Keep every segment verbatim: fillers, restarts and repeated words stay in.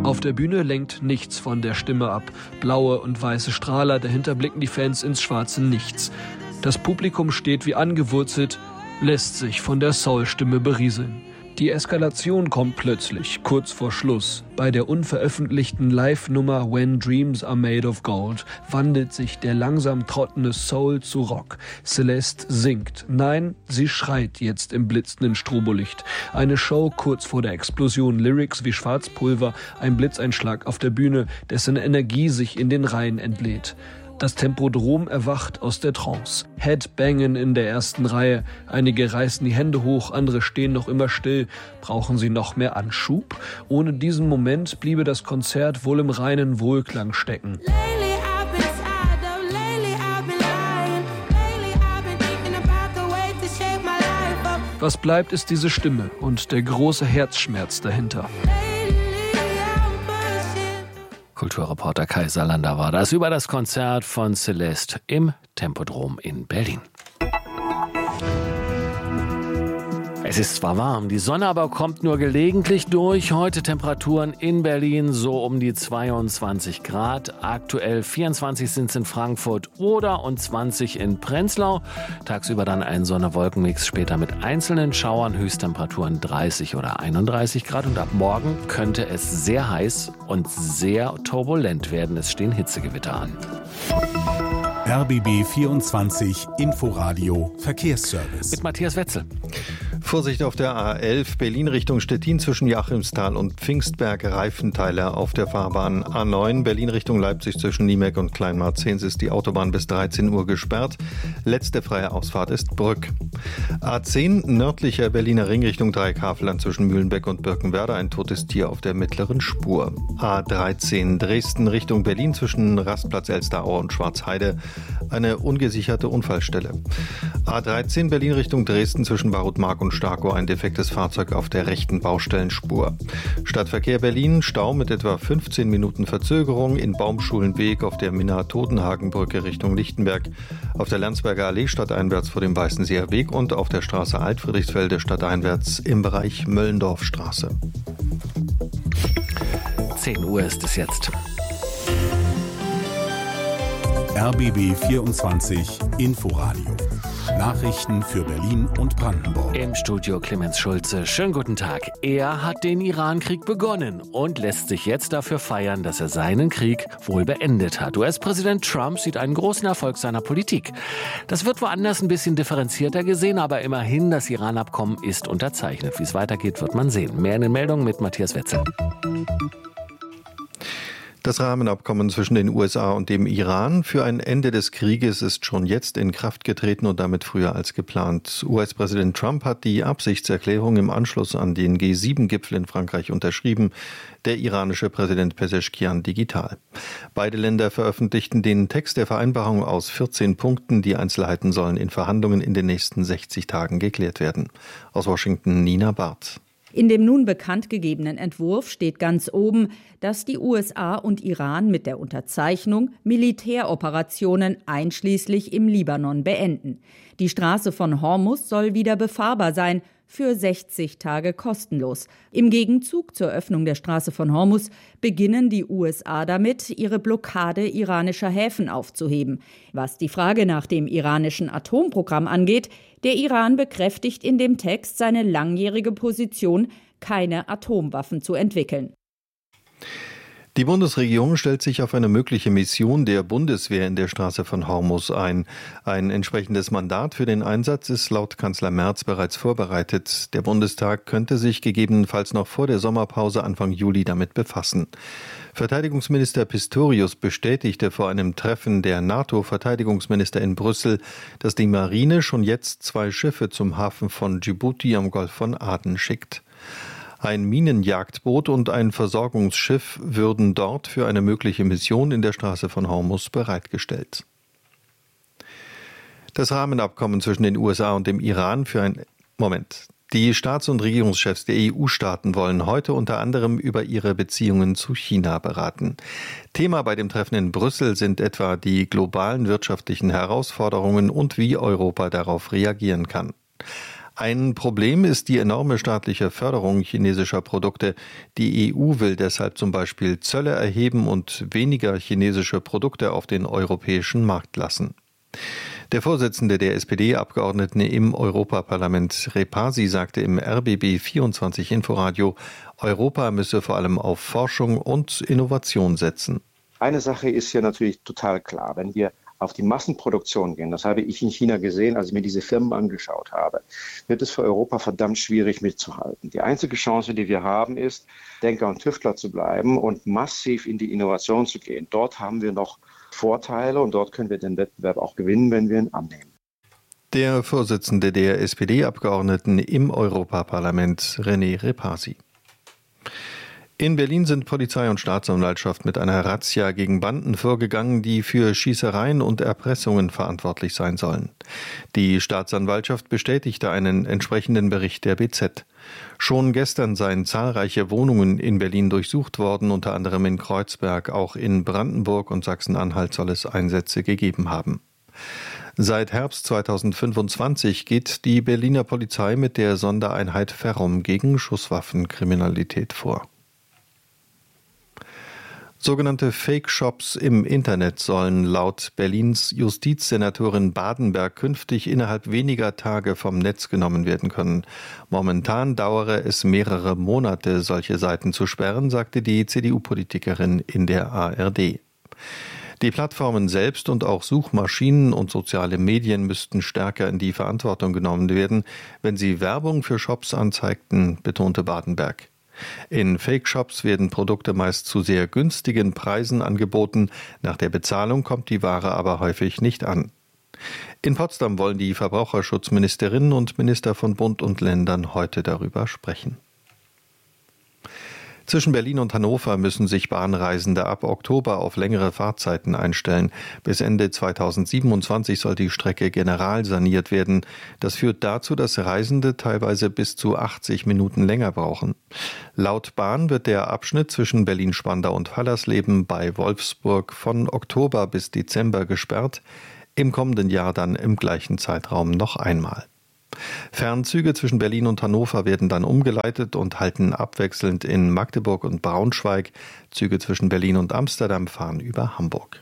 Auf der Bühne lenkt nichts von der Stimme ab. Blaue und weiße Strahler, dahinter blicken die Fans ins schwarze Nichts. Das Publikum steht wie angewurzelt, lässt sich von der Soul-Stimme berieseln. Die Eskalation kommt plötzlich, kurz vor Schluss. Bei der unveröffentlichten Live-Nummer When Dreams Are Made of Gold wandelt sich der langsam trottende Soul zu Rock. Celeste singt. Nein, sie schreit jetzt im blitzenden Strobolicht. Eine Show kurz vor der Explosion. Lyrics wie Schwarzpulver, ein Blitzeinschlag auf der Bühne, dessen Energie sich in den Reihen entlädt. Das Tempodrom erwacht aus der Trance. Headbangen in der ersten Reihe. Einige reißen die Hände hoch, andere stehen noch immer still. Brauchen sie noch mehr Anschub? Ohne diesen Moment bliebe das Konzert wohl im reinen Wohlklang stecken. Was bleibt, ist diese Stimme und der große Herzschmerz dahinter. Kulturreporter Kai Salander war das über das Konzert von Celeste im Tempodrom in Berlin. Es ist zwar warm, die Sonne aber kommt nur gelegentlich durch. Heute Temperaturen in Berlin so um die zweiundzwanzig Grad. Aktuell vierundzwanzig sind es in Frankfurt oder und zwanzig in Prenzlau. Tagsüber dann ein Sonne-Wolken-Mix, später mit einzelnen Schauern. Höchsttemperaturen dreißig oder einunddreißig Grad. Und ab morgen könnte es sehr heiß und sehr turbulent werden. Es stehen Hitzegewitter an. R B B vierundzwanzig Inforadio Verkehrsservice. Mit Matthias Wetzel. Vorsicht auf der A elf, Berlin Richtung Stettin zwischen Joachimsthal und Pfingstberg, Reifenteile auf der Fahrbahn. A neun, Berlin Richtung Leipzig zwischen Niemek und Kleinmarzens ist die Autobahn bis dreizehn Uhr gesperrt. Letzte freie Ausfahrt ist Brück. A zehn, nördlicher Berliner Ring Richtung Dreieckhavelland zwischen Mühlenbeck und Birkenwerder, ein totes Tier auf der mittleren Spur. A dreizehn, Dresden Richtung Berlin zwischen Rastplatz Elsteraue und Schwarzheide, eine ungesicherte Unfallstelle. A dreizehn, Berlin Richtung Dresden zwischen Barutmark und Starkow, ein defektes Fahrzeug auf der rechten Baustellenspur. Stadtverkehr Berlin, Stau mit etwa fünfzehn Minuten Verzögerung in Baumschulenweg auf der Minna-Totenhagen-Brücke Richtung Lichtenberg, auf der Landsberger Allee stadteinwärts vor dem Weißenseer Weg und auf der Straße Alt-Friedrichsfelde stadteinwärts im Bereich Möllendorfstraße. zehn Uhr ist es jetzt. R B B vierundzwanzig Inforadio. Nachrichten für Berlin und Brandenburg. Im Studio Clemens Schulze. Schönen guten Tag. Er hat den Iran-Krieg begonnen und lässt sich jetzt dafür feiern, dass er seinen Krieg wohl beendet hat. U S-Präsident Trump sieht einen großen Erfolg seiner Politik. Das wird woanders ein bisschen differenzierter gesehen, aber immerhin, das Iran-Abkommen ist unterzeichnet. Wie es weitergeht, wird man sehen. Mehr in den Meldungen mit Matthias Wetzel. Das Rahmenabkommen zwischen den U S A und dem Iran für ein Ende des Krieges ist schon jetzt in Kraft getreten und damit früher als geplant. U S-Präsident Trump hat die Absichtserklärung im Anschluss an den G sieben Gipfel in Frankreich unterschrieben, der iranische Präsident Pezeshkian digital. Beide Länder veröffentlichten den Text der Vereinbarung aus vierzehn Punkten. Die Einzelheiten sollen in Verhandlungen in den nächsten sechzig Tagen geklärt werden. Aus Washington Nina Barth. In dem nun bekannt gegebenen Entwurf steht ganz oben, dass die U S A und Iran mit der Unterzeichnung Militäroperationen einschließlich im Libanon beenden. Die Straße von Hormuz soll wieder befahrbar sein, für sechzig Tage kostenlos. Im Gegenzug zur Öffnung der Straße von Hormuz beginnen die U S A damit, ihre Blockade iranischer Häfen aufzuheben. Was die Frage nach dem iranischen Atomprogramm angeht, der Iran bekräftigt in dem Text seine langjährige Position, keine Atomwaffen zu entwickeln. Die Bundesregierung stellt sich auf eine mögliche Mission der Bundeswehr in der Straße von Hormuz ein. Ein entsprechendes Mandat für den Einsatz ist laut Kanzler Merz bereits vorbereitet. Der Bundestag könnte sich gegebenenfalls noch vor der Sommerpause Anfang Juli damit befassen. Verteidigungsminister Pistorius bestätigte vor einem Treffen der NATO-Verteidigungsminister in Brüssel, dass die Marine schon jetzt zwei Schiffe zum Hafen von Djibouti am Golf von Aden schickt. Ein Minenjagdboot und ein Versorgungsschiff würden dort für eine mögliche Mission in der Straße von Hormuz bereitgestellt. Das Rahmenabkommen zwischen den U S A und dem Iran für ein Moment. Die Staats- und Regierungschefs der E U-Staaten wollen heute unter anderem über ihre Beziehungen zu China beraten. Thema bei dem Treffen in Brüssel sind etwa die globalen wirtschaftlichen Herausforderungen und wie Europa darauf reagieren kann. Ein Problem ist die enorme staatliche Förderung chinesischer Produkte. Die E U will deshalb zum Beispiel Zölle erheben und weniger chinesische Produkte auf den europäischen Markt lassen. Der Vorsitzende der S P D-Abgeordneten im Europaparlament, Repasi, sagte im R B B vierundzwanzig Inforadio, Europa müsse vor allem auf Forschung und Innovation setzen. Eine Sache ist ja natürlich total klar, wenn wir auf die Massenproduktion gehen, das habe ich in China gesehen, als ich mir diese Firmen angeschaut habe, wird es für Europa verdammt schwierig mitzuhalten. Die einzige Chance, die wir haben, ist, Denker und Tüftler zu bleiben und massiv in die Innovation zu gehen. Dort haben wir noch Vorteile und dort können wir den Wettbewerb auch gewinnen, wenn wir ihn annehmen. Der Vorsitzende der S P D-Abgeordneten im Europaparlament, René Repasi. In Berlin sind Polizei und Staatsanwaltschaft mit einer Razzia gegen Banden vorgegangen, die für Schießereien und Erpressungen verantwortlich sein sollen. Die Staatsanwaltschaft bestätigte einen entsprechenden Bericht der B Z. Schon gestern seien zahlreiche Wohnungen in Berlin durchsucht worden, unter anderem in Kreuzberg. Auch in Brandenburg und Sachsen-Anhalt soll es Einsätze gegeben haben. Seit Herbst zweitausendfünfundzwanzig geht die Berliner Polizei mit der Sondereinheit Ferrum gegen Schusswaffenkriminalität vor. Sogenannte Fake-Shops im Internet sollen laut Berlins Justizsenatorin Badenberg künftig innerhalb weniger Tage vom Netz genommen werden können. Momentan dauere es mehrere Monate, solche Seiten zu sperren, sagte die C D U-Politikerin in der A R D. Die Plattformen selbst und auch Suchmaschinen und soziale Medien müssten stärker in die Verantwortung genommen werden, wenn sie Werbung für Shops anzeigten, betonte Badenberg. In Fake-Shops werden Produkte meist zu sehr günstigen Preisen angeboten, nach der Bezahlung kommt die Ware aber häufig nicht an. In Potsdam wollen die Verbraucherschutzministerinnen und Minister von Bund und Ländern heute darüber sprechen. Zwischen Berlin und Hannover müssen sich Bahnreisende ab Oktober auf längere Fahrzeiten einstellen. Bis Ende zweitausendsiebenundzwanzig soll die Strecke generalsaniert werden. Das führt dazu, dass Reisende teilweise bis zu achtzig Minuten länger brauchen. Laut Bahn wird der Abschnitt zwischen Berlin-Spandau und Fallersleben bei Wolfsburg von Oktober bis Dezember gesperrt, im kommenden Jahr dann im gleichen Zeitraum noch einmal. Fernzüge zwischen Berlin und Hannover werden dann umgeleitet und halten abwechselnd in Magdeburg und Braunschweig. Züge zwischen Berlin und Amsterdam fahren über Hamburg.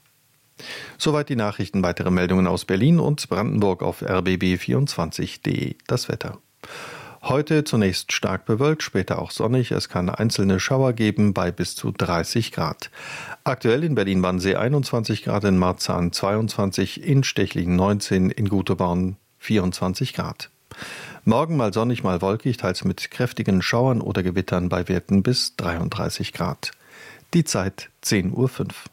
Soweit die Nachrichten. Weitere Meldungen aus Berlin und Brandenburg auf r b b vierundzwanzig punkt d e. Das Wetter. Heute zunächst stark bewölkt, später auch sonnig. Es kann einzelne Schauer geben bei bis zu dreißig Grad. Aktuell in Berlin-Wannsee einundzwanzig Grad, in Marzahn zweiundzwanzig, in Stechlin neunzehn, in Guteborn vierundzwanzig Grad. Morgen mal sonnig, mal wolkig, teils mit kräftigen Schauern oder Gewittern bei Werten bis dreiunddreißig Grad. Die Zeit zehn Uhr fünf.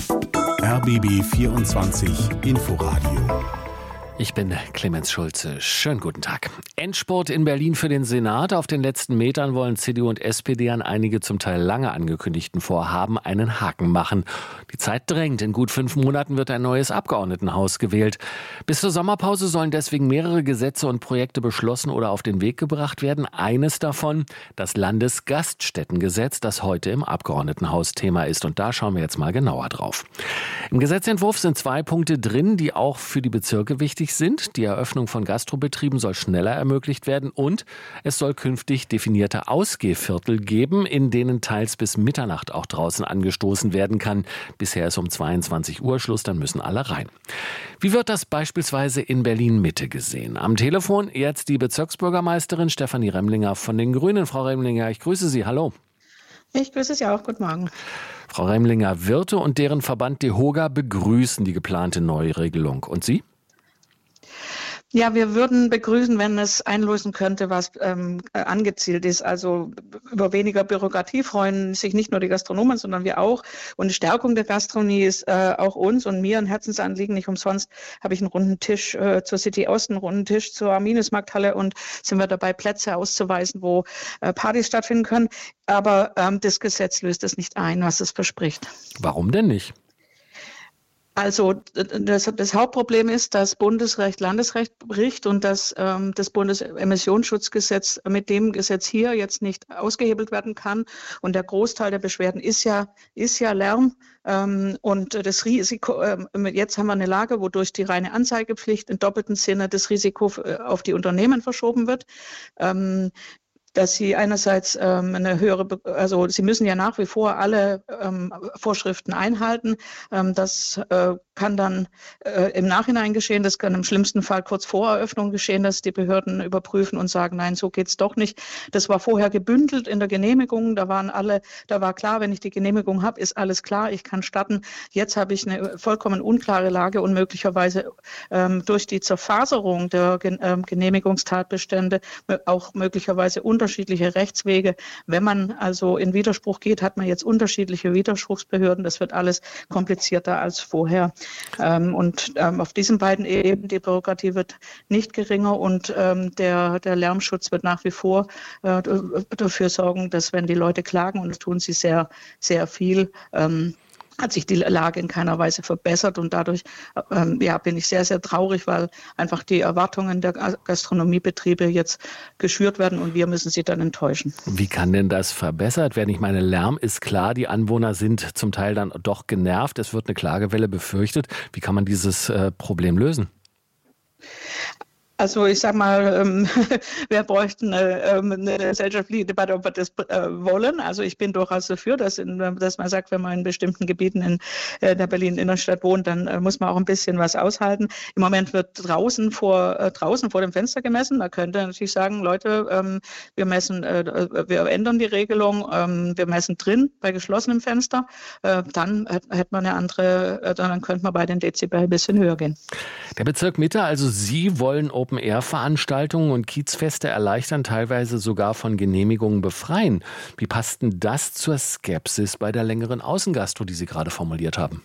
R B B vierundzwanzig Inforadio. Ich bin Clemens Schulze. Schönen guten Tag. Endspurt in Berlin für den Senat. Auf den letzten Metern wollen C D U und S P D an einige zum Teil lange angekündigten Vorhaben einen Haken machen. Die Zeit drängt. In gut fünf Monaten wird ein neues Abgeordnetenhaus gewählt. Bis zur Sommerpause sollen deswegen mehrere Gesetze und Projekte beschlossen oder auf den Weg gebracht werden. Eines davon, das Landesgaststättengesetz, das heute im Abgeordnetenhaus Thema ist. Und da schauen wir jetzt mal genauer drauf. Im Gesetzentwurf sind zwei Punkte drin, die auch für die Bezirke wichtig sind. Die Eröffnung von Gastrobetrieben soll schneller ermöglicht werden und es soll künftig definierte Ausgehviertel geben, in denen teils bis Mitternacht auch draußen angestoßen werden kann. Bisher ist um zweiundzwanzig Uhr Schluss, dann müssen alle rein. Wie wird das beispielsweise in Berlin-Mitte gesehen? Am Telefon jetzt die Bezirksbürgermeisterin Stefanie Remlinger von den Grünen. Frau Remlinger, ich grüße Sie. Hallo. Ich grüße Sie auch. Guten Morgen. Frau Remlinger, Wirte und deren Verband DEHOGA begrüßen die geplante Neuregelung. Und Sie? Ja, wir würden begrüßen, wenn es einlösen könnte, was ähm, angezielt ist. Also über weniger Bürokratie freuen sich nicht nur die Gastronomen, sondern wir auch. Und die Stärkung der Gastronomie ist äh, auch uns und mir ein Herzensanliegen. Nicht umsonst habe ich einen runden Tisch äh, zur City Ost, einen runden Tisch zur Minusmarkthalle und sind wir dabei, Plätze auszuweisen, wo äh, Partys stattfinden können. Aber ähm, das Gesetz löst es nicht ein, was es verspricht. Warum denn nicht? Also das, das Hauptproblem ist, dass Bundesrecht Landesrecht bricht und dass ähm, das Bundesemissionsschutzgesetz mit dem Gesetz hier jetzt nicht ausgehebelt werden kann. Und der Großteil der Beschwerden ist ja, ist ja Lärm. Ähm, und das Risiko, ähm, jetzt haben wir eine Lage, wodurch die reine Anzeigepflicht im doppelten Sinne das Risiko auf die Unternehmen verschoben wird. Ähm, dass sie einerseits ähm, eine höhere, Be- also sie müssen ja nach wie vor alle ähm, Vorschriften einhalten. Ähm, das äh, kann dann äh, im Nachhinein geschehen. Das kann im schlimmsten Fall kurz vor Eröffnung geschehen, dass die Behörden überprüfen und sagen, nein, so geht's doch nicht. Das war vorher gebündelt in der Genehmigung. Da waren alle, da war klar, wenn ich die Genehmigung habe, ist alles klar, ich kann starten. Jetzt habe ich eine vollkommen unklare Lage und möglicherweise ähm, durch die Zerfaserung der Gen- ähm, Genehmigungstatbestände auch möglicherweise unterschiedliche Rechtswege. Wenn man also in Widerspruch geht, hat man jetzt unterschiedliche Widerspruchsbehörden. Das wird alles komplizierter als vorher. Ähm, und ähm, auf diesen beiden Ebenen, die Bürokratie wird nicht geringer und ähm, der, der Lärmschutz wird nach wie vor äh, dafür sorgen, dass wenn die Leute klagen, und das tun sie sehr, sehr viel, ähm, hat sich die Lage in keiner Weise verbessert und dadurch ähm, ja, bin ich sehr, sehr traurig, weil einfach die Erwartungen der Gastronomiebetriebe jetzt geschürt werden und wir müssen sie dann enttäuschen. Wie kann denn das verbessert werden? Ich meine, Lärm ist klar, die Anwohner sind zum Teil dann doch genervt, es wird eine Klagewelle befürchtet. Wie kann man dieses äh, Problem lösen? Also ich sag mal, ähm, wir bräuchten eine, eine gesellschaftliche Debatte, ob wir das äh, wollen. Also ich bin durchaus dafür, dass, in, dass man sagt, wenn man in bestimmten Gebieten in äh, der Berlin-Innenstadt wohnt, dann äh, muss man auch ein bisschen was aushalten. Im Moment wird draußen vor, äh, draußen vor dem Fenster gemessen. Da könnte man natürlich sagen, Leute, ähm, wir messen, äh, wir ändern die Regelung, ähm, wir messen drin bei geschlossenem Fenster. Äh, dann hätte man eine andere, äh, dann könnte man bei den Dezibel ein bisschen höher gehen. Der Bezirk Mitte, also Sie wollen Open-Air-Veranstaltungen und Kiezfeste erleichtern, teilweise sogar von Genehmigungen befreien. Wie passt denn das zur Skepsis bei der längeren Außengastro, die Sie gerade formuliert haben?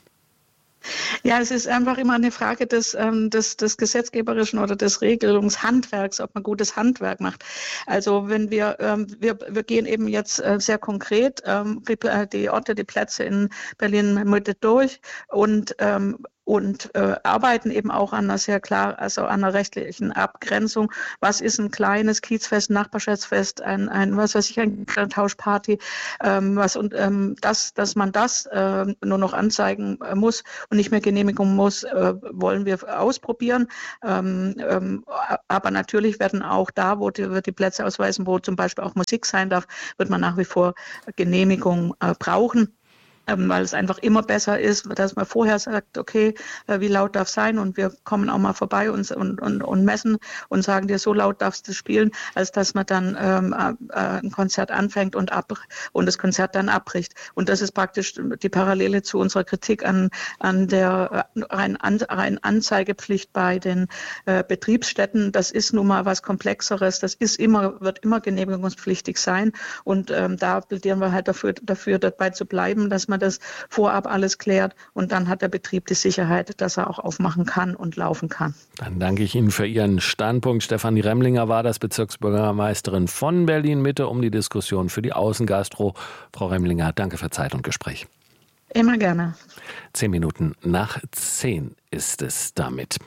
Ja, es ist einfach immer eine Frage des, ähm, des, des gesetzgeberischen oder des Regelungshandwerks, ob man gutes Handwerk macht. Also wenn wir, ähm, wir, wir gehen eben jetzt äh, sehr konkret ähm, die Orte, die Plätze in Berlin-Mitte durch und ähm, und äh, arbeiten eben auch an einer sehr klar, also an einer rechtlichen Abgrenzung. Was ist ein kleines Kiezfest, Nachbarschaftsfest, ein, ein was weiß ich, ein Tauschparty, ähm, was und ähm, das, dass man das äh, nur noch anzeigen muss und nicht mehr genehmigen muss, äh, wollen wir ausprobieren. Ähm, ähm, aber natürlich werden auch da, wo die, die Plätze ausweisen, wo zum Beispiel auch Musik sein darf, wird man nach wie vor Genehmigung äh, brauchen. Weil es einfach immer besser ist, dass man vorher sagt, okay, wie laut darf es sein und wir kommen auch mal vorbei und, und, und, und messen und sagen dir, so laut darfst du spielen, als dass man dann ähm, äh, ein Konzert anfängt und, ab, und das Konzert dann abbricht. Und das ist praktisch die Parallele zu unserer Kritik an, an der rein, an, rein Anzeigepflicht bei den äh, Betriebsstätten. Das ist nun mal was Komplexeres, das ist immer, wird immer genehmigungspflichtig sein und ähm, da plädieren wir halt dafür, dafür dabei zu bleiben, dass man das vorab alles klärt und dann hat der Betrieb die Sicherheit, dass er auch aufmachen kann und laufen kann. Dann danke ich Ihnen für Ihren Standpunkt. Stefanie Remlinger war das, Bezirksbürgermeisterin von Berlin-Mitte, um die Diskussion für die Außengastro. Frau Remlinger, danke für Zeit und Gespräch. Immer gerne. Zehn Minuten nach zehn ist es damit.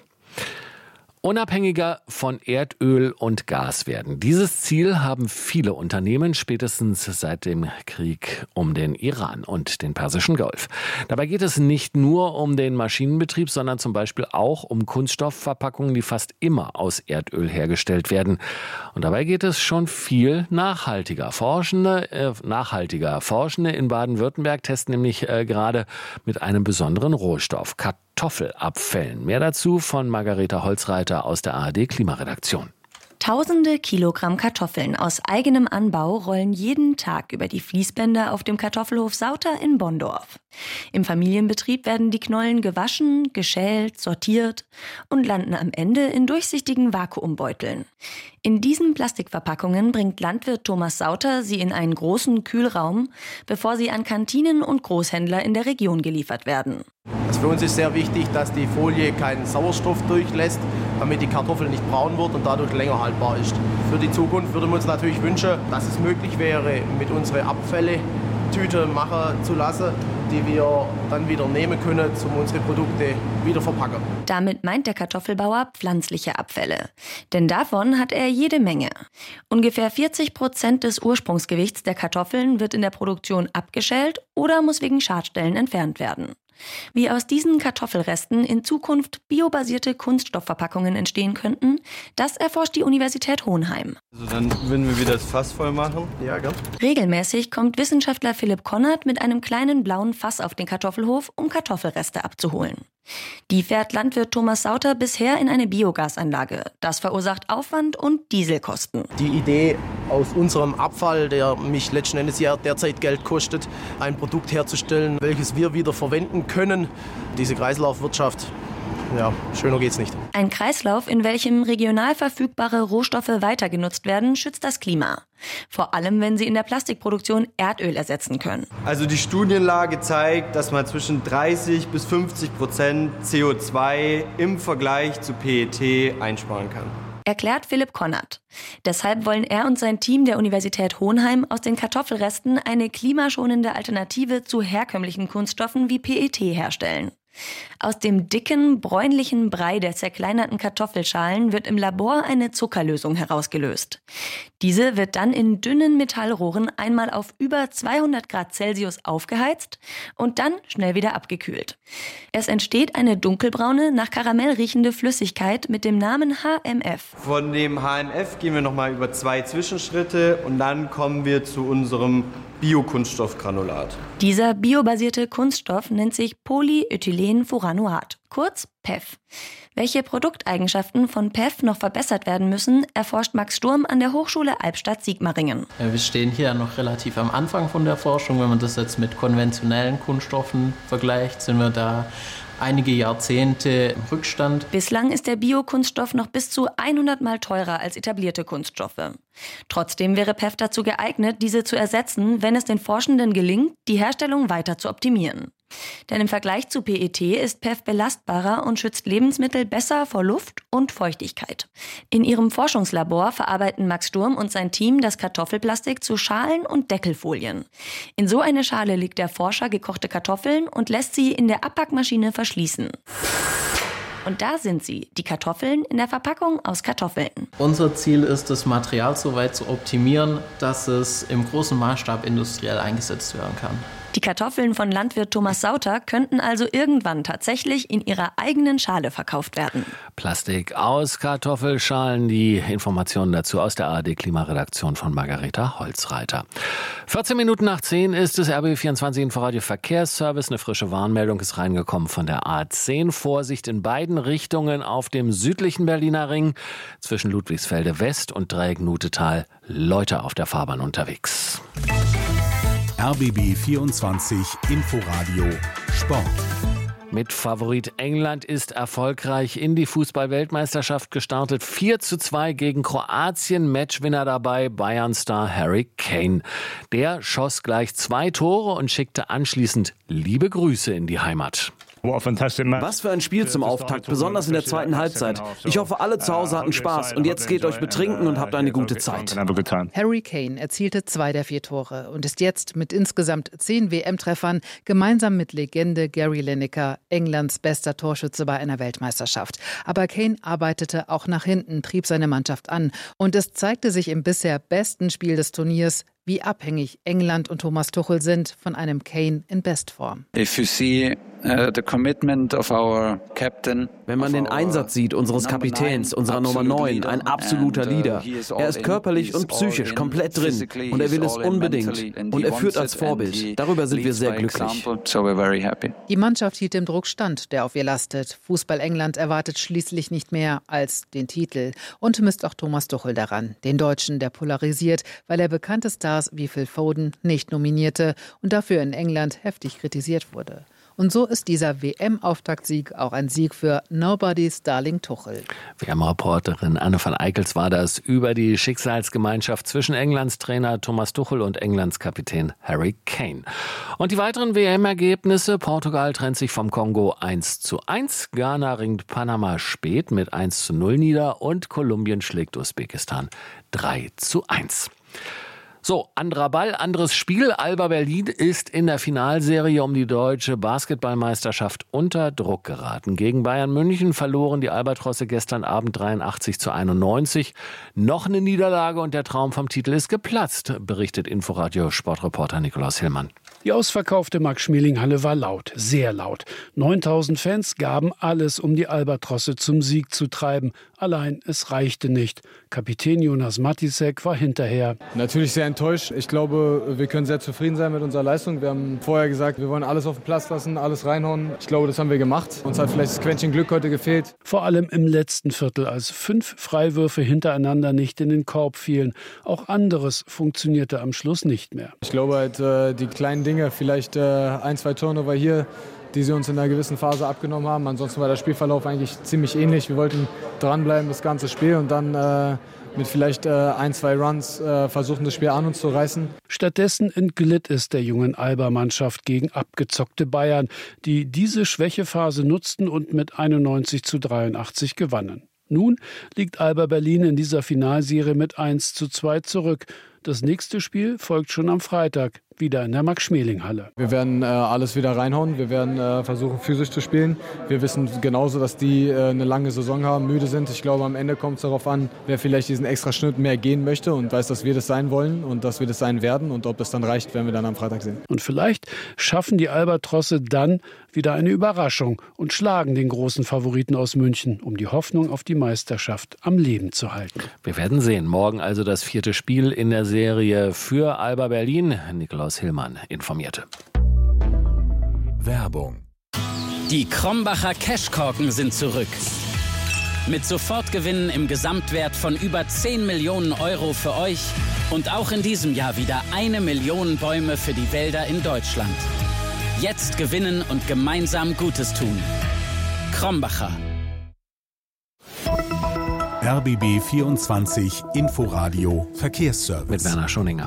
Unabhängiger von Erdöl und Gas werden. Dieses Ziel haben viele Unternehmen spätestens seit dem Krieg um den Iran und den Persischen Golf. Dabei geht es nicht nur um den Maschinenbetrieb, sondern zum Beispiel auch um Kunststoffverpackungen, die fast immer aus Erdöl hergestellt werden. Und dabei geht es schon viel nachhaltiger. Forschende, äh, nachhaltiger. Forschende in Baden-Württemberg testen nämlich äh, gerade mit einem besonderen Rohstoff, Kartoffelabfällen. Mehr dazu von Margareta Holzreiter aus der A R D Klimaredaktion. Tausende Kilogramm Kartoffeln aus eigenem Anbau rollen jeden Tag über die Fließbänder auf dem Kartoffelhof Sauter in Bonndorf. Im Familienbetrieb werden die Knollen gewaschen, geschält, sortiert und landen am Ende in durchsichtigen Vakuumbeuteln. In diesen Plastikverpackungen bringt Landwirt Thomas Sauter sie in einen großen Kühlraum, bevor sie an Kantinen und Großhändler in der Region geliefert werden. Also für uns ist sehr wichtig, dass die Folie keinen Sauerstoff durchlässt, damit die Kartoffel nicht braun wird und dadurch länger haltbar ist. Für die Zukunft würden wir uns natürlich wünschen, dass es möglich wäre, mit unseren Abfällen Tüte machen zu lassen, die wir dann wieder nehmen können, um unsere Produkte wieder verpacken. Damit meint der Kartoffelbauer pflanzliche Abfälle. Denn davon hat er jede Menge. Ungefähr vierzig Prozent des Ursprungsgewichts der Kartoffeln wird in der Produktion abgeschält oder muss wegen Schadstellen entfernt werden. Wie aus diesen Kartoffelresten in Zukunft biobasierte Kunststoffverpackungen entstehen könnten, das erforscht die Universität Hohenheim. Also dann würden wir wieder das Fass voll machen. Ja, gell? Regelmäßig kommt Wissenschaftler Philipp Konrad mit einem kleinen blauen Fass auf den Kartoffelhof, um Kartoffelreste abzuholen. Die fährt Landwirt Thomas Sauter bisher in eine Biogasanlage. Das verursacht Aufwand und Dieselkosten. Die Idee, aus unserem Abfall, der mich letzten Endes ja derzeit Geld kostet, ein Produkt herzustellen, welches wir wieder verwenden können. Diese Kreislaufwirtschaft, ja, schöner geht's nicht. Ein Kreislauf, in welchem regional verfügbare Rohstoffe weiter genutzt werden, schützt das Klima. Vor allem, wenn sie in der Plastikproduktion Erdöl ersetzen können. Also die Studienlage zeigt, dass man zwischen dreißig bis fünfzig Prozent C O zwei im Vergleich zu P E T einsparen kann. Erklärt Philipp Konrad. Deshalb wollen er und sein Team der Universität Hohenheim aus den Kartoffelresten eine klimaschonende Alternative zu herkömmlichen Kunststoffen wie P E T herstellen. Aus dem dicken, bräunlichen Brei der zerkleinerten Kartoffelschalen wird im Labor eine Zuckerlösung herausgelöst. Diese wird dann in dünnen Metallrohren einmal auf über zweihundert Grad Celsius aufgeheizt und dann schnell wieder abgekühlt. Es entsteht eine dunkelbraune, nach Karamell riechende Flüssigkeit mit dem Namen H M F. Von dem H M F gehen wir nochmal über zwei Zwischenschritte und dann kommen wir zu unserem Biokunststoffgranulat. Dieser biobasierte Kunststoff nennt sich Polyethylenfuranoat, kurz P E F. Welche Produkteigenschaften von P E F noch verbessert werden müssen, erforscht Max Sturm an der Hochschule Albstadt-Sigmaringen. Wir stehen hier noch relativ am Anfang von der Forschung. Wenn man das jetzt mit konventionellen Kunststoffen vergleicht, sind wir da einige Jahrzehnte im Rückstand. Bislang ist der Biokunststoff noch bis zu hundert Mal teurer als etablierte Kunststoffe. Trotzdem wäre P E F dazu geeignet, diese zu ersetzen, wenn es den Forschenden gelingt, die Herstellung weiter zu optimieren. Denn im Vergleich zu P E T ist P E F belastbarer und schützt Lebensmittel besser vor Luft und Feuchtigkeit. In ihrem Forschungslabor verarbeiten Max Sturm und sein Team das Kartoffelplastik zu Schalen und Deckelfolien. In so eine Schale legt der Forscher gekochte Kartoffeln und lässt sie in der Abpackmaschine verschließen. Und da sind sie, die Kartoffeln in der Verpackung aus Kartoffeln. Unser Ziel ist, das Material so weit zu optimieren, dass es im großen Maßstab industriell eingesetzt werden kann. Die Kartoffeln von Landwirt Thomas Sauter könnten also irgendwann tatsächlich in ihrer eigenen Schale verkauft werden. Plastik aus Kartoffelschalen. Die Informationen dazu aus der A R D-Klimaredaktion von Margareta Holzreiter. vierzehn Minuten nach zehn ist es R B B vierundzwanzig Inforadio Verkehrsservice. Eine frische Warnmeldung ist reingekommen von der A zehn. Vorsicht in beiden Richtungen auf dem südlichen Berliner Ring. Zwischen Ludwigsfelde West und Dreieck-Nutetal Leute auf der Fahrbahn unterwegs. R B B vierundzwanzig Inforadio Sport. Mit Favorit England ist erfolgreich in die Fußball-Weltmeisterschaft gestartet. vier zu zwei gegen Kroatien. Matchwinner dabei Bayern-Star Harry Kane. Der schoss gleich zwei Tore und schickte anschließend liebe Grüße in die Heimat. Was für ein Spiel zum Auftakt, besonders in der zweiten Halbzeit. Ich hoffe, alle zu Hause hatten Spaß und jetzt geht euch betrinken und habt eine gute Zeit. Harry Kane erzielte zwei der vier Tore und ist jetzt mit insgesamt zehn W M-Treffern gemeinsam mit Legende Gary Lineker Englands bester Torschütze bei einer Weltmeisterschaft. Aber Kane arbeitete auch nach hinten, trieb seine Mannschaft an und es zeigte sich im bisher besten Spiel des Turniers, wie abhängig England und Thomas Tuchel sind von einem Kane in Bestform. If you see uh, the commitment of our captain, wenn man den Einsatz sieht unseres Kapitäns, unserer Nummer neun, ein absoluter Leader. Er ist körperlich und psychisch komplett drin und er will es unbedingt. Und er führt als Vorbild. Darüber sind wir sehr glücklich. Die Mannschaft hielt dem Druck stand, der auf ihr lastet. Fußball England erwartet schließlich nicht mehr als den Titel und misst auch Thomas Tuchel daran, den Deutschen, der polarisiert, weil er bekannte Stars wie Phil Foden nicht nominierte und dafür in England heftig kritisiert wurde. Und so ist dieser W M-Auftaktsieg auch ein Sieg für Nobody's Darling Tuchel. W M-Reporterin Anne van Eickels war das über die Schicksalsgemeinschaft zwischen Englands Trainer Thomas Tuchel und Englands Kapitän Harry Kane. Und die weiteren W M-Ergebnisse: Portugal trennt sich vom Kongo eins zu eins, Ghana ringt Panama spät mit eins zu null nieder und Kolumbien schlägt Usbekistan drei zu eins. So, anderer Ball, anderes Spiel. Alba Berlin ist in der Finalserie um die deutsche Basketballmeisterschaft unter Druck geraten. Gegen Bayern München verloren die Albatrosse gestern Abend dreiundachtzig zu einundneunzig. Noch eine Niederlage und der Traum vom Titel ist geplatzt, berichtet Inforadio-Sportreporter Nikolaus Hillmann. Die ausverkaufte Max-Schmeling-Halle war laut, sehr laut. neuntausend Fans gaben alles, um die Albatrosse zum Sieg zu treiben. Allein es reichte nicht. Kapitän Jonas Matisek war hinterher. Natürlich sehr enttäuscht. Ich glaube, wir können sehr zufrieden sein mit unserer Leistung. Wir haben vorher gesagt, wir wollen alles auf den Platz lassen, alles reinhauen. Ich glaube, das haben wir gemacht. Uns hat vielleicht das Quäntchen Glück heute gefehlt. Vor allem im letzten Viertel, als fünf Freiwürfe hintereinander nicht in den Korb fielen. Auch anderes funktionierte am Schluss nicht mehr. Ich glaube halt, äh, die kleinen Dinge, vielleicht äh, ein, zwei Turnover hier, die sie uns in einer gewissen Phase abgenommen haben. Ansonsten war der Spielverlauf eigentlich ziemlich ähnlich. Wir wollten dranbleiben das ganze Spiel und dann äh, mit vielleicht äh, ein, zwei Runs äh, versuchen, das Spiel an uns zu reißen. Stattdessen entglitt es der jungen Alba-Mannschaft gegen abgezockte Bayern, die diese Schwächephase nutzten und mit einundneunzig zu dreiundachtzig gewannen. Nun liegt Alba Berlin in dieser Finalserie mit eins zu zwei zurück. Das nächste Spiel folgt schon am Freitag, wieder in der Max-Schmeling-Halle. Wir werden äh, alles wieder reinhauen, wir werden äh, versuchen, physisch zu spielen. Wir wissen genauso, dass die äh, eine lange Saison haben, müde sind. Ich glaube, am Ende kommt es darauf an, wer vielleicht diesen extra Schnitt mehr gehen möchte und weiß, dass wir das sein wollen und dass wir das sein werden. Und ob das dann reicht, werden wir dann am Freitag sehen. Und vielleicht schaffen die Albatrosse dann wieder eine Überraschung und schlagen den großen Favoriten aus München, um die Hoffnung auf die Meisterschaft am Leben zu halten. Wir werden sehen. Morgen also das vierte Spiel in der Serie für Alba Berlin. Nikolaus Hillmann informierte. Werbung. Die Krombacher Cashkorken sind zurück. Mit Sofortgewinnen im Gesamtwert von über zehn Millionen Euro für euch und auch in diesem Jahr wieder eine Million Bäume für die Wälder in Deutschland. Jetzt gewinnen und gemeinsam Gutes tun. Krombacher. R B B vierundzwanzig Inforadio Verkehrsservice. Mit Werner Schoninger.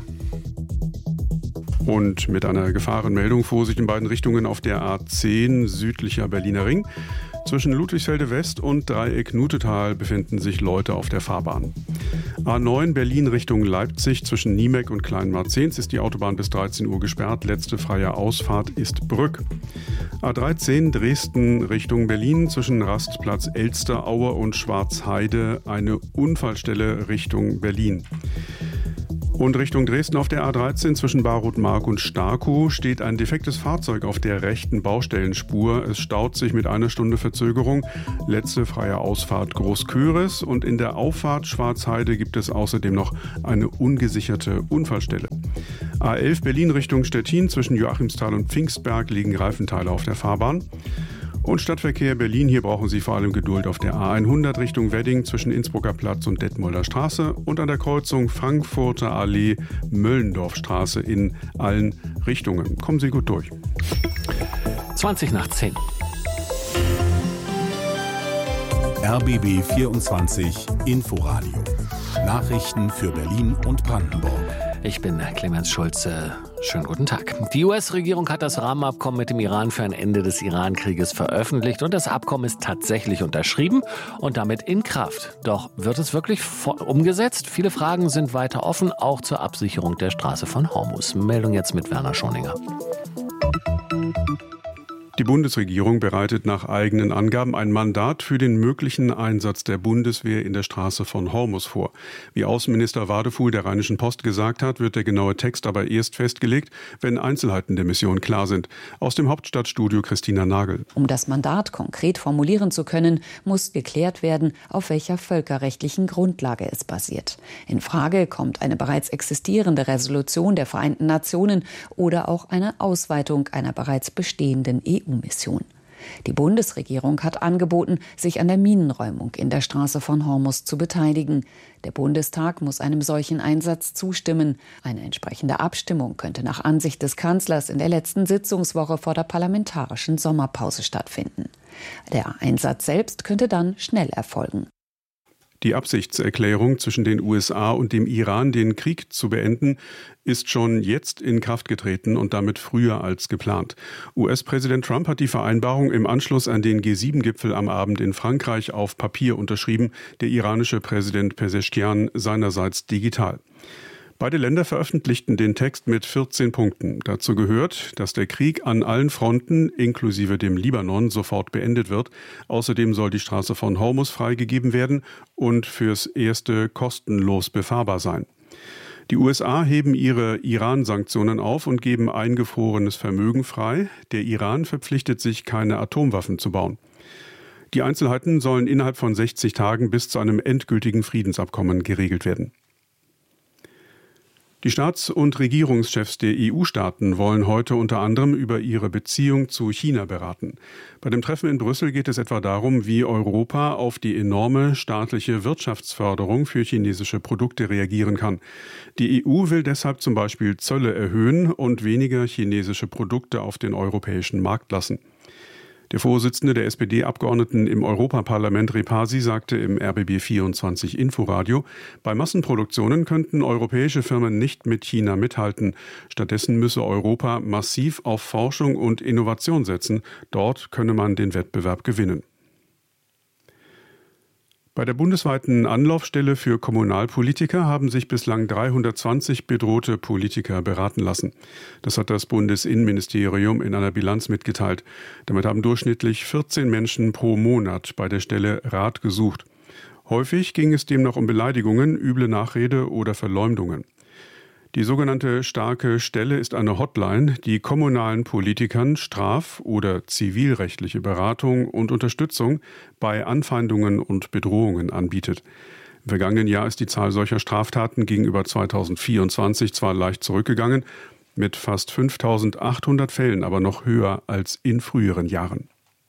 Und mit einer Gefahrenmeldung: Vorsicht in beiden Richtungen auf der A zehn südlicher Berliner Ring. Zwischen Ludwigsfelde West und Dreieck Nutetal befinden sich Leute auf der Fahrbahn. A neun Berlin Richtung Leipzig zwischen Niemek und Kleinmarzehns ist die Autobahn bis dreizehn Uhr gesperrt. Letzte freie Ausfahrt ist Brück. A dreizehn Dresden Richtung Berlin zwischen Rastplatz Elster, Aue und Schwarzheide eine Unfallstelle Richtung Berlin. Und Richtung Dresden auf der A dreizehn zwischen Barutmark und Starkow steht ein defektes Fahrzeug auf der rechten Baustellenspur. Es staut sich mit einer Stunde Verzögerung. Letzte freie Ausfahrt Großköris und in der Auffahrt Schwarzheide gibt es außerdem noch eine ungesicherte Unfallstelle. A elf Berlin Richtung Stettin zwischen Joachimsthal und Pfingstberg liegen Reifenteile auf der Fahrbahn. Und Stadtverkehr Berlin, hier brauchen Sie vor allem Geduld auf der A hundert Richtung Wedding zwischen Innsbrucker Platz und Detmolder Straße und an der Kreuzung Frankfurter Allee Möllendorfstraße in allen Richtungen. Kommen Sie gut durch. zwanzig nach zehn. R B B vierundzwanzig Inforadio. Nachrichten für Berlin und Brandenburg. Ich bin Clemens Schulze. Schönen guten Tag. Die U S-Regierung hat das Rahmenabkommen mit dem Iran für ein Ende des Iran-Krieges veröffentlicht und das Abkommen ist tatsächlich unterschrieben und damit in Kraft. Doch wird es wirklich umgesetzt? Viele Fragen sind weiter offen, auch zur Absicherung der Straße von Hormuz. Meldung jetzt mit Werner Schoninger. Die Bundesregierung bereitet nach eigenen Angaben ein Mandat für den möglichen Einsatz der Bundeswehr in der Straße von Hormuz vor. Wie Außenminister Wadefuhl der Rheinischen Post gesagt hat, wird der genaue Text aber erst festgelegt, wenn Einzelheiten der Mission klar sind. Aus dem Hauptstadtstudio Christina Nagel. Um das Mandat konkret formulieren zu können, muss geklärt werden, auf welcher völkerrechtlichen Grundlage es basiert. In Frage kommt eine bereits existierende Resolution der Vereinten Nationen oder auch eine Ausweitung einer bereits bestehenden E U-Mission. Die Bundesregierung hat angeboten, sich an der Minenräumung in der Straße von Hormuz zu beteiligen. Der Bundestag muss einem solchen Einsatz zustimmen. Eine entsprechende Abstimmung könnte nach Ansicht des Kanzlers in der letzten Sitzungswoche vor der parlamentarischen Sommerpause stattfinden. Der Einsatz selbst könnte dann schnell erfolgen. Die Absichtserklärung zwischen den U S A und dem Iran, den Krieg zu beenden, ist schon jetzt in Kraft getreten und damit früher als geplant. U S-Präsident Trump hat die Vereinbarung im Anschluss an den G sieben Gipfel am Abend in Frankreich auf Papier unterschrieben, der iranische Präsident Pezeshkian seinerseits digital. Beide Länder veröffentlichten den Text mit vierzehn Punkten. Dazu gehört, dass der Krieg an allen Fronten, inklusive dem Libanon, sofort beendet wird. Außerdem soll die Straße von Hormuz freigegeben werden und fürs Erste kostenlos befahrbar sein. Die U S A heben ihre Iran-Sanktionen auf und geben eingefrorenes Vermögen frei. Der Iran verpflichtet sich, keine Atomwaffen zu bauen. Die Einzelheiten sollen innerhalb von sechzig Tagen bis zu einem endgültigen Friedensabkommen geregelt werden. Die Staats- und Regierungschefs der E U-Staaten wollen heute unter anderem über ihre Beziehung zu China beraten. Bei dem Treffen in Brüssel geht es etwa darum, wie Europa auf die enorme staatliche Wirtschaftsförderung für chinesische Produkte reagieren kann. Die E U will deshalb zum Beispiel Zölle erhöhen und weniger chinesische Produkte auf den europäischen Markt lassen. Der Vorsitzende der S P D-Abgeordneten im Europaparlament Repasi sagte im R B B vierundzwanzig Inforadio, bei Massenproduktionen könnten europäische Firmen nicht mit China mithalten. Stattdessen müsse Europa massiv auf Forschung und Innovation setzen. Dort könne man den Wettbewerb gewinnen. Bei der bundesweiten Anlaufstelle für Kommunalpolitiker haben sich bislang dreihundertzwanzig bedrohte Politiker beraten lassen. Das hat das Bundesinnenministerium in einer Bilanz mitgeteilt. Damit haben durchschnittlich vierzehn Menschen pro Monat bei der Stelle Rat gesucht. Häufig ging es demnach um Beleidigungen, üble Nachrede oder Verleumdungen. Die sogenannte starke Stelle ist eine Hotline, die kommunalen Politikern straf- oder zivilrechtliche Beratung und Unterstützung bei Anfeindungen und Bedrohungen anbietet. Im vergangenen Jahr ist die Zahl solcher Straftaten gegenüber zweitausendvierundzwanzig zwar leicht zurückgegangen, mit fast fünftausendachthundert Fällen aber noch höher als in früheren Jahren.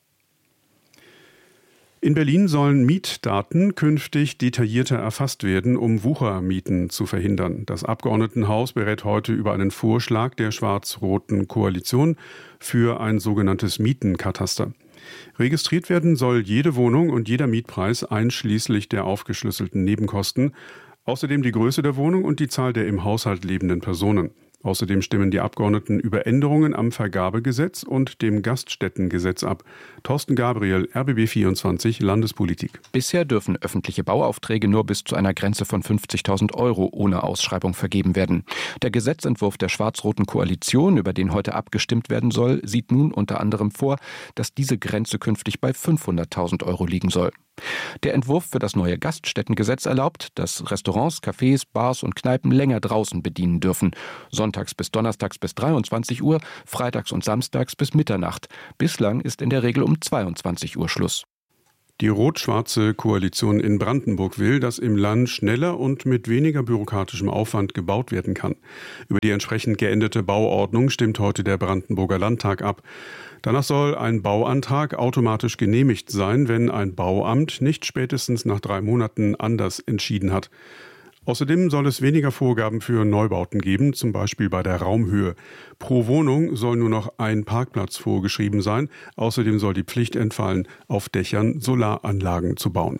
In Berlin sollen Mietdaten künftig detaillierter erfasst werden, um Wuchermieten zu verhindern. Das Abgeordnetenhaus berät heute über einen Vorschlag der schwarz-roten Koalition für ein sogenanntes Mietenkataster. Registriert werden soll jede Wohnung und jeder Mietpreis einschließlich der aufgeschlüsselten Nebenkosten, außerdem die Größe der Wohnung und die Zahl der im Haushalt lebenden Personen. Außerdem stimmen die Abgeordneten über Änderungen am Vergabegesetz und dem Gaststättengesetz ab. Thorsten Gabriel, R B B vierundzwanzig, Landespolitik. Bisher dürfen öffentliche Bauaufträge nur bis zu einer Grenze von fünfzigtausend Euro ohne Ausschreibung vergeben werden. Der Gesetzentwurf der schwarz-roten Koalition, über den heute abgestimmt werden soll, sieht nun unter anderem vor, dass diese Grenze künftig bei fünfhunderttausend Euro liegen soll. Der Entwurf für das neue Gaststättengesetz erlaubt, dass Restaurants, Cafés, Bars und Kneipen länger draußen bedienen dürfen. Sonntags bis donnerstags bis dreiundzwanzig Uhr, freitags und samstags bis Mitternacht. Bislang ist in der Regel um zweiundzwanzig Uhr Schluss. Die rot-schwarze Koalition in Brandenburg will, dass im Land schneller und mit weniger bürokratischem Aufwand gebaut werden kann. Über die entsprechend geänderte Bauordnung stimmt heute der Brandenburger Landtag ab. Danach soll ein Bauantrag automatisch genehmigt sein, wenn ein Bauamt nicht spätestens nach drei Monaten anders entschieden hat. Außerdem soll es weniger Vorgaben für Neubauten geben, zum Beispiel bei der Raumhöhe. Pro Wohnung soll nur noch ein Parkplatz vorgeschrieben sein. Außerdem soll die Pflicht entfallen, auf Dächern Solaranlagen zu bauen.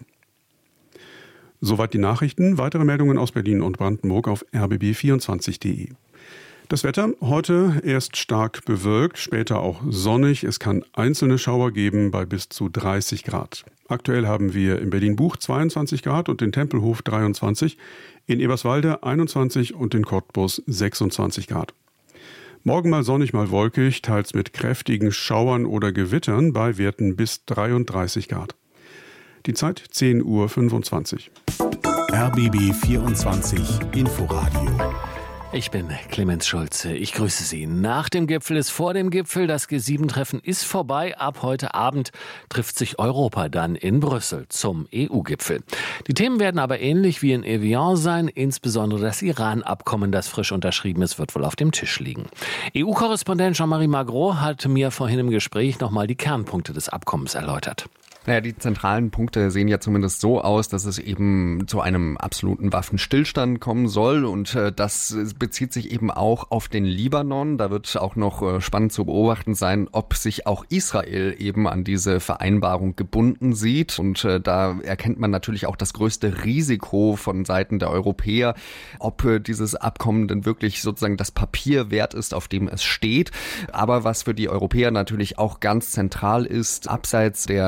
Soweit die Nachrichten. Weitere Meldungen aus Berlin und Brandenburg auf r b b vierundzwanzig punkt d e. Das Wetter heute erst stark bewölkt, später auch sonnig. Es kann einzelne Schauer geben bei bis zu dreißig Grad. Aktuell haben wir in Berlin-Buch zweiundzwanzig Grad und in Tempelhof dreiundzwanzig, in Eberswalde einundzwanzig und in Cottbus sechsundzwanzig Grad. Morgen mal sonnig, mal wolkig, teils mit kräftigen Schauern oder Gewittern bei Werten bis dreiunddreißig Grad. Die Zeit zehn Uhr fünfundzwanzig. R B B vierundzwanzig Inforadio. Ich bin Clemens Schulze. Ich grüße Sie. Nach dem Gipfel ist vor dem Gipfel. Das G sieben Treffen ist vorbei. Ab heute Abend trifft sich Europa dann in Brüssel zum E U-Gipfel. Die Themen werden aber ähnlich wie in Evian sein. Insbesondere das Iran-Abkommen, das frisch unterschrieben ist, wird wohl auf dem Tisch liegen. E U-Korrespondent Jean-Marie Magro hat mir vorhin im Gespräch nochmal die Kernpunkte des Abkommens erläutert. Naja, die zentralen Punkte sehen ja zumindest so aus, dass es eben zu einem absoluten Waffenstillstand kommen soll und äh, das bezieht sich eben auch auf den Libanon. Da wird auch noch äh, spannend zu beobachten sein, ob sich auch Israel eben an diese Vereinbarung gebunden sieht und äh, da erkennt man natürlich auch das größte Risiko von Seiten der Europäer, ob äh, dieses Abkommen denn wirklich sozusagen das Papier wert ist, auf dem es steht. Aber was für die Europäer natürlich auch ganz zentral ist, abseits der Frage,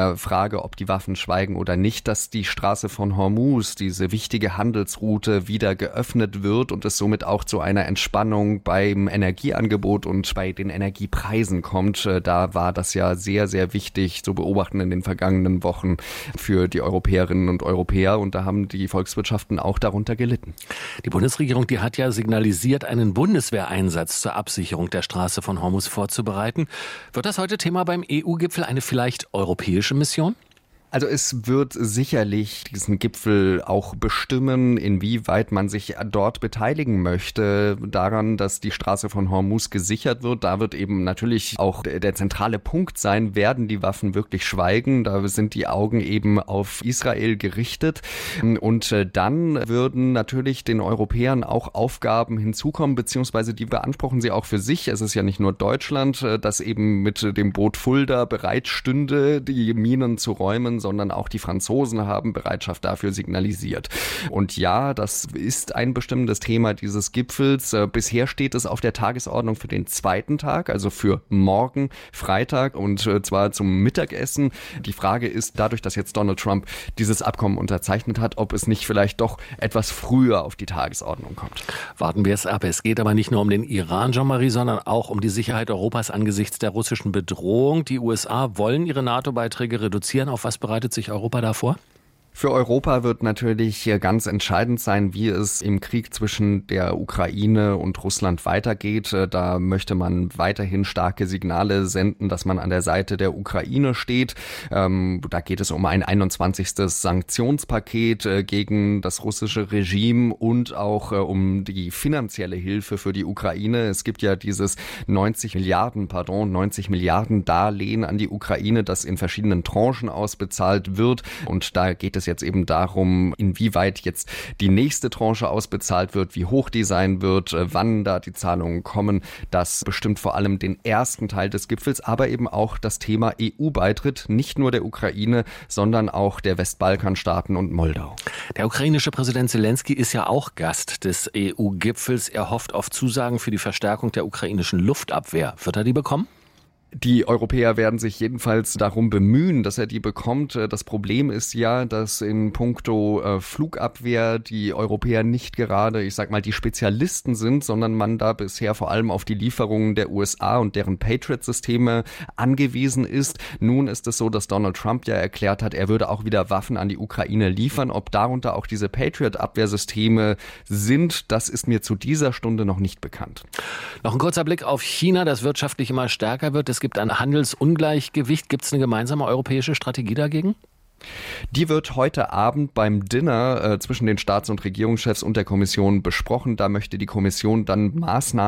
Frage, ob die Waffen schweigen oder nicht, dass die Straße von Hormuz, diese wichtige Handelsroute, wieder geöffnet wird und es somit auch zu einer Entspannung beim Energieangebot und bei den Energiepreisen kommt. Da war das ja sehr, sehr wichtig zu beobachten in den vergangenen Wochen für die Europäerinnen und Europäer. Und da haben die Volkswirtschaften auch darunter gelitten. Die Bundesregierung, die hat ja signalisiert, einen Bundeswehreinsatz zur Absicherung der Straße von Hormuz vorzubereiten. Wird das heute Thema beim E U-Gipfel, eine vielleicht europäische Mission? Also es wird sicherlich diesen Gipfel auch bestimmen, inwieweit man sich dort beteiligen möchte, daran, dass die Straße von Hormuz gesichert wird. Da wird eben natürlich auch der zentrale Punkt sein, werden die Waffen wirklich schweigen? Da sind die Augen eben auf Israel gerichtet. Und dann würden natürlich den Europäern auch Aufgaben hinzukommen, beziehungsweise die beanspruchen sie auch für sich. Es ist ja nicht nur Deutschland, das eben mit dem Boot Fulda bereit stünde, die Minen zu räumen, sondern auch die Franzosen haben Bereitschaft dafür signalisiert. Und ja, das ist ein bestimmendes Thema dieses Gipfels. Bisher steht es auf der Tagesordnung für den zweiten Tag, also für morgen, Freitag, und zwar zum Mittagessen. Die Frage ist, dadurch, dass jetzt Donald Trump dieses Abkommen unterzeichnet hat, ob es nicht vielleicht doch etwas früher auf die Tagesordnung kommt. Warten wir es ab. Es geht aber nicht nur um den Iran, Jean-Marie, sondern auch um die Sicherheit Europas angesichts der russischen Bedrohung. Die U S A wollen ihre NATO-Beiträge reduzieren. Auf was bereitet sich Europa davor? Für Europa wird natürlich ganz entscheidend sein, wie es im Krieg zwischen der Ukraine und Russland weitergeht. Da möchte man weiterhin starke Signale senden, dass man an der Seite der Ukraine steht. Ähm, da geht es um ein einundzwanzigstes Sanktionspaket äh, gegen das russische Regime und auch äh, um die finanzielle Hilfe für die Ukraine. Es gibt ja dieses neunzig Milliarden, pardon, neunzig Milliarden Darlehen an die Ukraine, das in verschiedenen Tranchen ausbezahlt wird. Und da geht es jetzt eben darum, inwieweit jetzt die nächste Tranche ausbezahlt wird, wie hoch die sein wird, wann da die Zahlungen kommen. Das bestimmt vor allem den ersten Teil des Gipfels, aber eben auch das Thema E U-Beitritt, nicht nur der Ukraine, sondern auch der Westbalkanstaaten und Moldau. Der ukrainische Präsident Zelensky ist ja auch Gast des E U-Gipfels. Er hofft auf Zusagen für die Verstärkung der ukrainischen Luftabwehr. Wird er die bekommen? Die Europäer werden sich jedenfalls darum bemühen, dass er die bekommt. Das Problem ist ja, dass in puncto äh, Flugabwehr die Europäer nicht gerade, ich sag mal, die Spezialisten sind, sondern man da bisher vor allem auf die Lieferungen der U S A und deren Patriot-Systeme angewiesen ist. Nun ist es so, dass Donald Trump ja erklärt hat, er würde auch wieder Waffen an die Ukraine liefern. Ob darunter auch diese Patriot-Abwehrsysteme sind, das ist mir zu dieser Stunde noch nicht bekannt. Noch ein kurzer Blick auf China, das wirtschaftlich immer stärker wird. Es gibt ein Handelsungleichgewicht. Gibt es eine gemeinsame europäische Strategie dagegen? Die wird heute Abend beim Dinner äh, zwischen den Staats- und Regierungschefs und der Kommission besprochen. Da möchte die Kommission dann Maßnahmen